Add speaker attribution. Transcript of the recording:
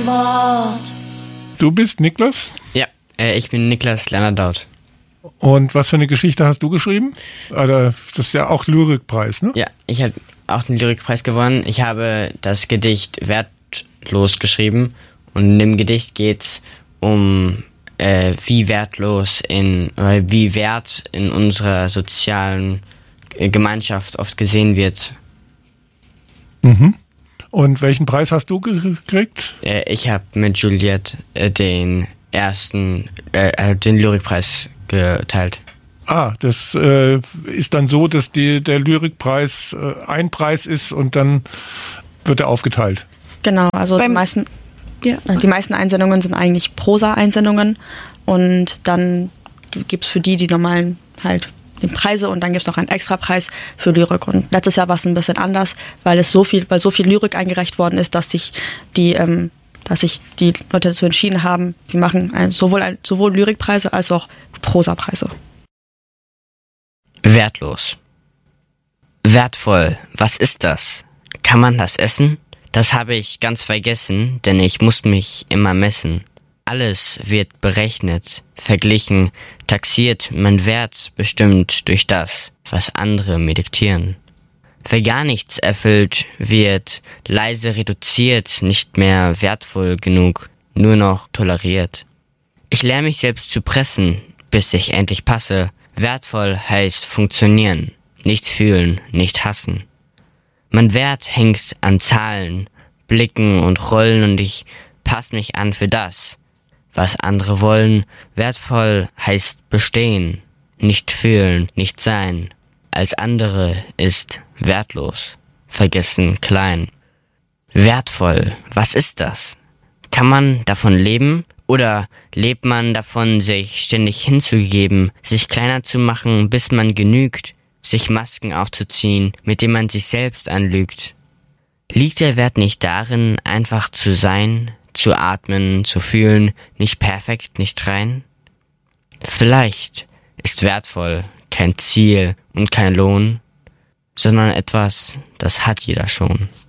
Speaker 1: Wort.
Speaker 2: Du bist Niklas?
Speaker 3: Ja, ich bin Niklas Lerner-Daut.
Speaker 2: Und was für eine Geschichte hast du geschrieben? Das ist ja auch Lyrikpreis, ne?
Speaker 3: Ja, ich habe auch den Lyrikpreis gewonnen. Ich habe das Gedicht Wertlos geschrieben. Und in dem Gedicht geht's um wie Wert in unserer sozialen Gemeinschaft oft gesehen wird.
Speaker 2: Mhm. Und welchen Preis hast du gekriegt?
Speaker 3: Ich habe mit Juliette den Lyrikpreis geteilt.
Speaker 2: Das ist dann so, dass der Lyrikpreis ein Preis ist und dann wird er aufgeteilt.
Speaker 4: Genau, also die meisten Einsendungen sind eigentlich Prosa-Einsendungen und dann gibt's für die normalen halt die Preise und dann gibt's noch einen Extrapreis für Lyrik. Und letztes Jahr war es ein bisschen anders, weil so viel Lyrik eingereicht worden ist, dass sich die Leute dazu entschieden haben, wir machen sowohl Lyrikpreise als auch Prosapreise.
Speaker 3: Wertlos. Wertvoll, was ist das? Kann man das essen? Das habe ich ganz vergessen, denn ich muss mich immer messen. Alles wird berechnet, verglichen, taxiert, mein Wert bestimmt durch das, was andere mir diktieren. Wer gar nichts erfüllt, wird leise reduziert, nicht mehr wertvoll genug, nur noch toleriert. Ich lerne mich selbst zu pressen, bis ich endlich passe. Wertvoll heißt funktionieren, nichts fühlen, nicht hassen. Mein Wert hängt an Zahlen, Blicken und Rollen und ich passe mich an für das, was andere wollen. Wertvoll heißt bestehen, nicht fühlen, nicht sein. Als andere ist wertlos, vergessen, klein. Wertvoll, was ist das? Kann man davon leben? Oder lebt man davon, sich ständig hinzugeben, sich kleiner zu machen, bis man genügt, sich Masken aufzuziehen, mit denen man sich selbst anlügt? Liegt der Wert nicht darin, einfach zu sein, zu atmen, zu fühlen, nicht perfekt, nicht rein? Vielleicht ist wertvoll kein Ziel und kein Lohn, sondern etwas, das hat jeder schon.